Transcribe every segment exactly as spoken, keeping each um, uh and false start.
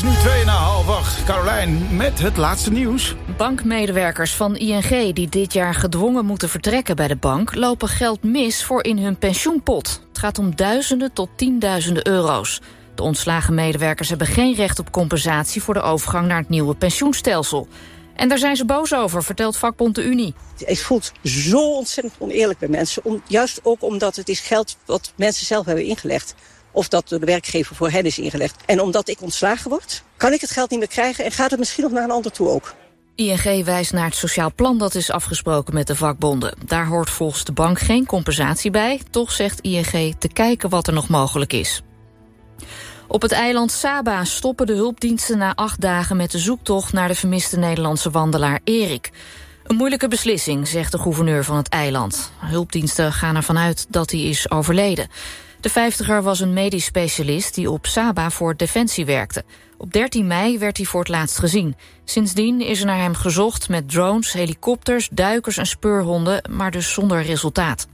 is nu twee na half acht. Carolijn met het laatste nieuws. Bankmedewerkers van I N G die dit jaar gedwongen moeten vertrekken bij de bank lopen geld mis voor in hun pensioenpot. Het gaat om duizenden tot tienduizenden euro's. De ontslagen medewerkers hebben geen recht op compensatie voor de overgang naar het nieuwe pensioenstelsel. En daar zijn ze boos over, vertelt vakbond de Unie. Het voelt zo ontzettend oneerlijk bij mensen. Om, juist ook omdat het is geld wat mensen zelf hebben ingelegd. Of dat door de werkgever voor hen is ingelegd. En omdat ik ontslagen word, kan ik het geld niet meer krijgen en gaat het misschien nog naar een ander toe ook. I N G wijst naar het sociaal plan dat is afgesproken met de vakbonden. Daar hoort volgens de bank geen compensatie bij. Toch zegt I N G te kijken wat er nog mogelijk is. Op het eiland Saba stoppen de hulpdiensten na acht dagen met de zoektocht naar de vermiste Nederlandse wandelaar Erik. Een moeilijke beslissing, zegt de gouverneur van het eiland. Hulpdiensten gaan ervan uit dat hij is overleden. De vijftiger was een medisch specialist die op Saba voor Defensie werkte. Op dertien mei werd hij voor het laatst gezien. Sindsdien is er naar hem gezocht met drones, helikopters, duikers en speurhonden, maar dus zonder resultaat.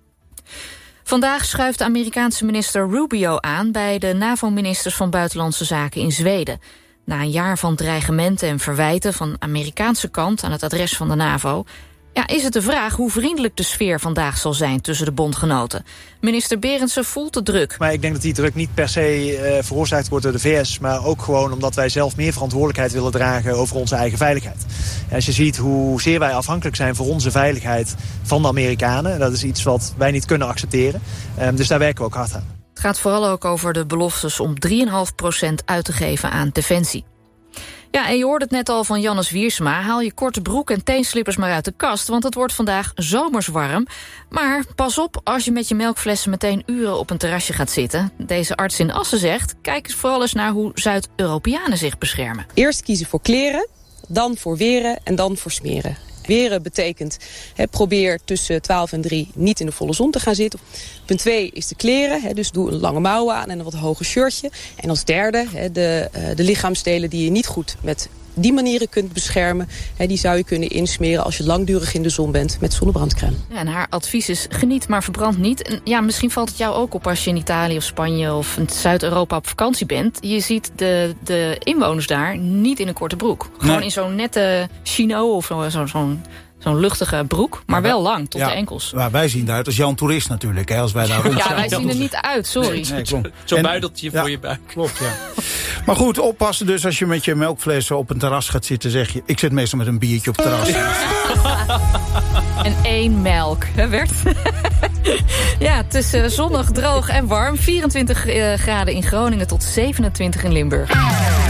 Vandaag schuift de Amerikaanse minister Rubio aan bij de NAVO-ministers van Buitenlandse Zaken in Zweden. Na een jaar van dreigementen en verwijten van Amerikaanse kant aan het adres van de NAVO, ja, is het de vraag hoe vriendelijk de sfeer vandaag zal zijn tussen de bondgenoten. Minister Berendsen voelt de druk. Maar ik denk dat die druk niet per se uh, veroorzaakt wordt door de V S, maar ook gewoon omdat wij zelf meer verantwoordelijkheid willen dragen over onze eigen veiligheid. En als je ziet hoezeer wij afhankelijk zijn voor onze veiligheid van de Amerikanen, dat is iets wat wij niet kunnen accepteren. Um, dus daar werken we ook hard aan. Het gaat vooral ook over de beloftes om drie komma vijf procent uit te geven aan defensie. Ja, en je hoorde het net al van Jannes Wiersma. Haal je korte broek en teenslippers maar uit de kast, want het wordt vandaag zomers warm. Maar pas op als je met je melkflessen meteen uren op een terrasje gaat zitten. Deze arts in Assen zegt, kijk eens vooral eens naar hoe Zuid-Europeanen zich beschermen. Eerst kiezen voor kleren, dan voor weren en dan voor smeren. Weren betekent, he, probeer tussen twaalf en drie niet in de volle zon te gaan zitten. Punt twee is de kleren, he, dus doe een lange mouwen aan en een wat hoger shirtje. En als derde, he, de, uh, de lichaamsdelen die je niet goed met die manieren kunt beschermen, he, die zou je kunnen insmeren als je langdurig in de zon bent met zonnebrandcrème. Ja, en haar advies is geniet, maar verbrand niet. En ja, misschien valt het jou ook op als je in Italië of Spanje of in Zuid-Europa op vakantie bent. Je ziet de, de inwoners daar niet in een korte broek. Gewoon nee. in zo'n nette chino of zo'n zo, zo, zo'n luchtige broek, maar wel lang, tot ja, de enkels. Maar wij zien eruit als Jan Toerist natuurlijk, hè, als wij daar rond Ja, wij zien er niet uit, sorry. Nee, nee, Zo'n buideltje voor ja, je buik. Klopt, ja. Maar goed, oppassen dus als je met je melkflessen op een terras gaat zitten, zeg je, ik zit meestal met een biertje op het terras. En één melk, hè Bert? Ja, het is uh, zonnig, droog en warm. vierentwintig uh, graden in Groningen tot zevenentwintig in Limburg.